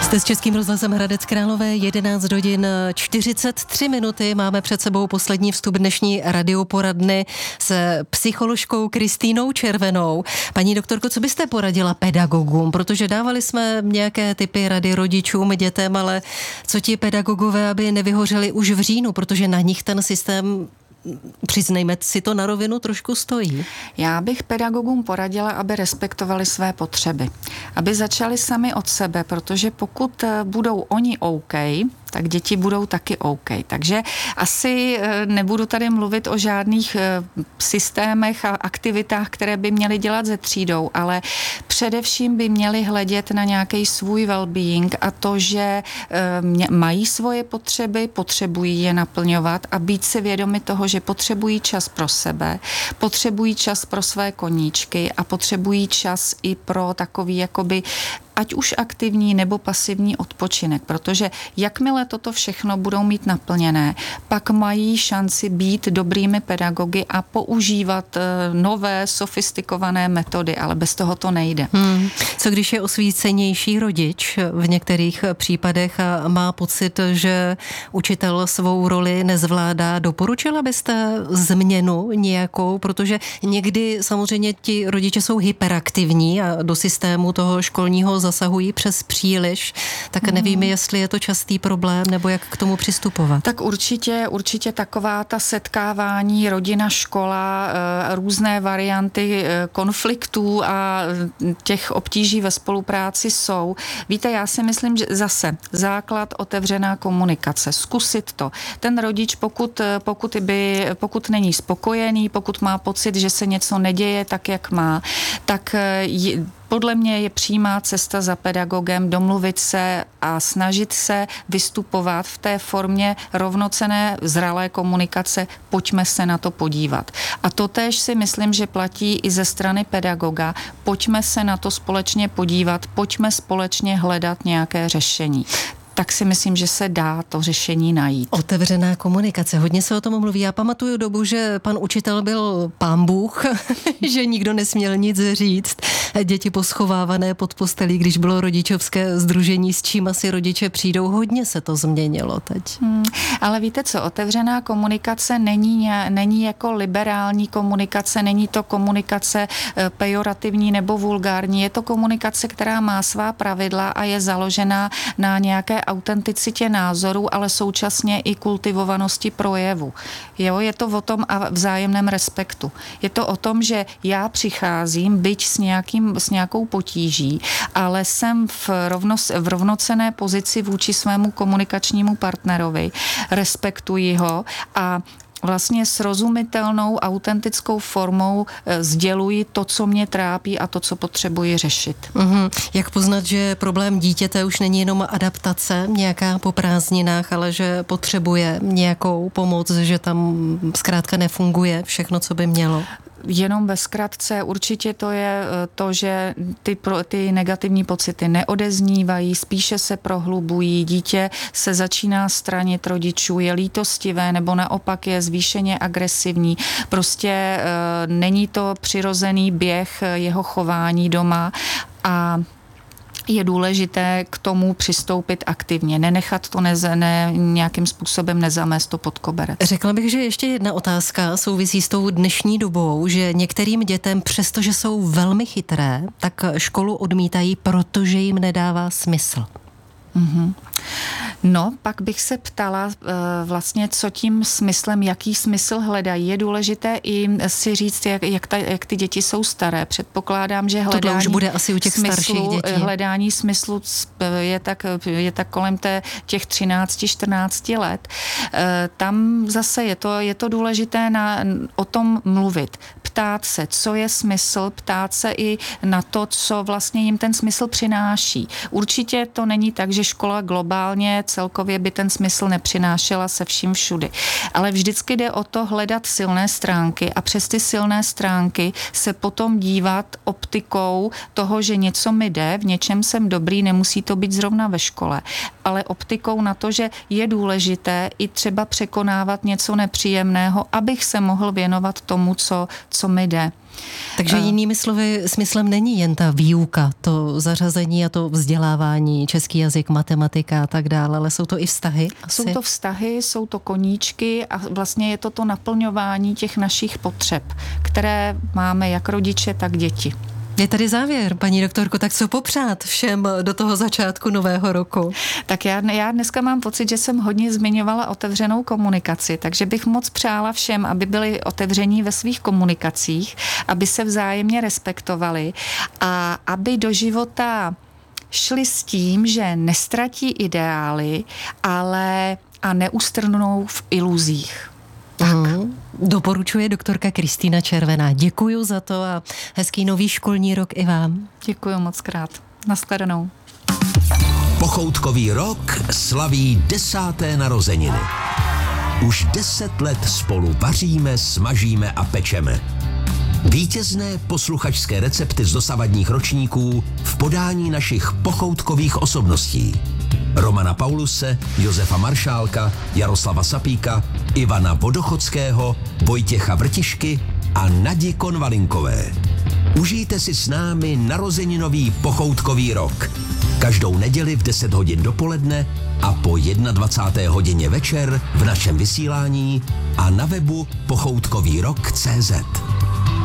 Jste s Českým rozhlasem Hradec Králové, 11 hodin 43 minuty. Máme před sebou poslední vstup dnešní radioporadny s psycholožkou Kristýnou Červenou. Paní doktorko, co byste poradila pedagogům? Protože dávali jsme nějaké typy rady rodičům, dětem, ale co ti pedagogové, aby nevyhořeli už v říjnu, protože na nich ten systém, přiznejme si to na rovinu, trošku stojí. Já bych pedagogům poradila, aby respektovali své potřeby. Aby začali sami od sebe, protože pokud budou oni OK, tak děti budou taky OK. Takže asi nebudu tady mluvit o žádných systémech a aktivitách, které by měly dělat se třídou, ale především by měli hledět na nějaký svůj well-being a to, že mají svoje potřeby, potřebují je naplňovat a být si vědomi toho, že potřebují čas pro sebe, potřebují čas pro své koníčky a potřebují čas i pro takový jakoby ať už aktivní nebo pasivní odpočinek, protože jakmile toto všechno budou mít naplněné, pak mají šanci být dobrými pedagogy a používat nové, sofistikované metody, ale bez toho to nejde. Co když je osvícenější rodič v některých případech a má pocit, že učitel svou roli nezvládá? Doporučila byste změnu nějakou, protože někdy samozřejmě ti rodiče jsou hyperaktivní a do systému toho školního zasahují přes příliš, tak nevíme, jestli je to častý problém, nebo jak k tomu přistupovat. Tak určitě taková ta setkávání, rodina, škola, různé varianty konfliktů a těch obtíží ve spolupráci jsou. Víte, já si myslím, že zase základ otevřená komunikace. Zkusit to. Ten rodič, pokud není spokojený, pokud má pocit, že se něco neděje tak, jak má, tak podle mě je přímá cesta za pedagogem domluvit se a snažit se vystupovat v té formě rovnocenné zralé komunikace. Pojďme se na to podívat. A totéž si myslím, že platí i ze strany pedagoga. Pojďme se na to společně podívat, pojďme společně hledat nějaké řešení. Tak si myslím, že se dá to řešení najít. Otevřená komunikace, hodně se o tom mluví. Já pamatuju dobu, že pan učitel byl pán Bůh, že nikdo nesměl nic říct. Děti poschovávané pod postelí, když bylo rodičovské sdružení, s čím asi rodiče přijdou. Hodně se to změnilo teď. Ale víte co, otevřená komunikace není jako liberální komunikace, není to komunikace pejorativní nebo vulgární, je to komunikace, která má svá pravidla a je založená na nějaké autenticitě názorů, ale současně i kultivovanosti projevu. Jo, je to o tom a vzájemném respektu. Je to o tom, že já přicházím, byť s nějakou potíží, ale jsem v rovnocenné pozici vůči svému komunikačnímu partnerovi, respektuji ho a vlastně srozumitelnou, autentickou formou sděluji to, co mě trápí a to, co potřebuji řešit. Jak poznat, že problém dítěte už není jenom adaptace, nějaká po prázdninách, ale že potřebuje nějakou pomoc, že tam zkrátka nefunguje všechno, co by mělo? Jenom ve zkratce určitě to je to, že ty negativní pocity neodeznívají, spíše se prohlubují, dítě se začíná stranit rodičů, je lítostivé nebo naopak je zvýšeně agresivní. Prostě není to přirozený běh jeho chování doma a je důležité k tomu přistoupit aktivně, nenechat to nějakým způsobem nezamést to pod koberec. Řekla bych, že ještě jedna otázka souvisí s tou dnešní dobou, že některým dětem, přestože jsou velmi chytré, tak školu odmítají, protože jim nedává smysl. No, pak bych se ptala vlastně, co tím smyslem, jaký smysl hledají. Je důležité i si říct, jak ty děti jsou staré. Předpokládám, že hledání už bude asi u těch starších dětí. Hledání smyslu je tak kolem těch 13-14 let. Tam zase je to důležité o tom mluvit. Ptát se, co je smysl, ptát se i na to, co vlastně jim ten smysl přináší. Určitě to není tak, že škola globálně celkově by ten smysl nepřinášela se vším všudy. Ale vždycky jde o to hledat silné stránky a přes ty silné stránky se potom dívat optikou toho, že něco mi jde, v něčem jsem dobrý, nemusí to být zrovna ve škole, ale optikou na to, že je důležité i třeba překonávat něco nepříjemného, abych se mohl věnovat tomu, co mi jde. Takže jinými slovy, smyslem není jen ta výuka, to zařazení a to vzdělávání, český jazyk, matematika a tak dále, ale jsou to i vztahy? Jsou to vztahy, jsou to koníčky a vlastně je to naplňování těch našich potřeb, které máme jak rodiče, tak děti. Je tady závěr, paní doktorko, tak co popřát všem do toho začátku nového roku? Tak já dneska mám pocit, že jsem hodně zmiňovala otevřenou komunikaci, takže bych moc přála všem, aby byli otevření ve svých komunikacích, aby se vzájemně respektovali a aby do života šli s tím, že nestratí ideály, ale a neustrnou v iluzích. Tak. Doporučuje doktorka Kristýna Červená. Děkuju za to a hezký nový školní rok i vám. Děkuju moc krát. Nashledanou. Pochoutkový rok slaví 10. narozeniny. Už 10 let spolu vaříme, smažíme a pečeme. Vítězné posluchačské recepty z dosavadních ročníků v podání našich pochoutkových osobností. Romana Pauluse, Josefa Maršálka, Jaroslava Sapíka, Ivana Vodochodského, Vojtěcha Vrtišky a Nadi Konvalinkové. Užijte si s námi narozeninový pochoutkový rok. Každou neděli v 10 hodin dopoledne a po 21. hodině večer v našem vysílání a na webu pochoutkovýrok.cz.